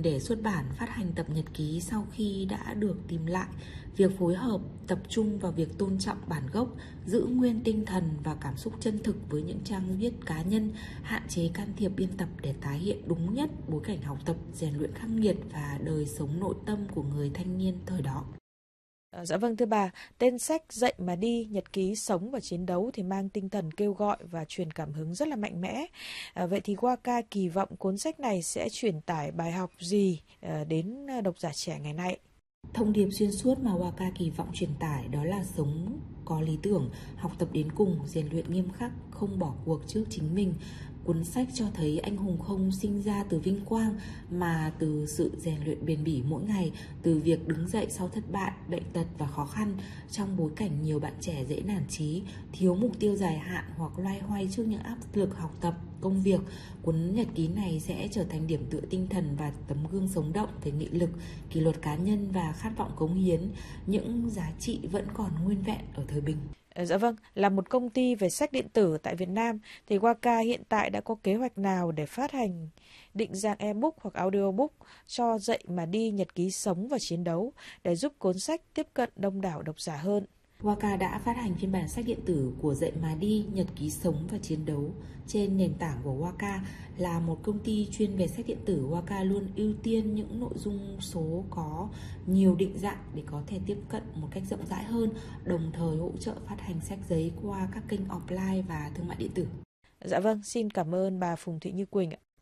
để xuất bản phát hành tập nhật ký sau khi đã được tìm lại. Việc phối hợp tập trung vào việc tôn trọng bản gốc, giữ nguyên tinh thần và cảm xúc chân thực với những trang viết cá nhân, hạn chế can thiệp biên tập để tái hiện đúng nhất bối cảnh học tập, rèn luyện khắc nghiệt và đời sống nội tâm của người thanh niên thời đó. Dạ vâng thưa bà, tên sách Dậy mà đi, nhật ký sống và chiến đấu thì mang tinh thần kêu gọi và truyền cảm hứng rất là mạnh mẽ. Vậy thì Waka kỳ vọng cuốn sách này sẽ truyền tải bài học gì đến độc giả trẻ ngày nay? Thông điệp xuyên suốt mà Waka kỳ vọng truyền tải đó là sống có lý tưởng, học tập đến cùng, rèn luyện nghiêm khắc, không bỏ cuộc trước chính mình. Cuốn sách cho thấy anh hùng không sinh ra từ vinh quang mà từ sự rèn luyện bền bỉ mỗi ngày, từ việc đứng dậy sau thất bại, bệnh tật và khó khăn trong bối cảnh nhiều bạn trẻ dễ nản chí, thiếu mục tiêu dài hạn hoặc loay hoay trước những áp lực học tập, công việc. Cuốn nhật ký này sẽ trở thành điểm tựa tinh thần và tấm gương sống động về nghị lực, kỷ luật cá nhân và khát vọng cống hiến, những giá trị vẫn còn nguyên vẹn ở thời bình. Dạ vâng, là một công ty về sách điện tử tại Việt Nam thì Waka hiện tại đã có kế hoạch nào để phát hành định dạng ebook hoặc audiobook cho Dậy mà đi, nhật ký sống và chiến đấu để giúp cuốn sách tiếp cận đông đảo độc giả hơn? Waka đã phát hành phiên bản sách điện tử của Dậy mà đi, nhật ký sống và chiến đấu trên nền tảng của Waka. Là một công ty chuyên về sách điện tử, Waka luôn ưu tiên những nội dung số có nhiều định dạng để có thể tiếp cận một cách rộng rãi hơn, đồng thời hỗ trợ phát hành sách giấy qua các kênh offline và thương mại điện tử. Dạ vâng, xin cảm ơn bà Phùng Thị Như Quỳnh ạ.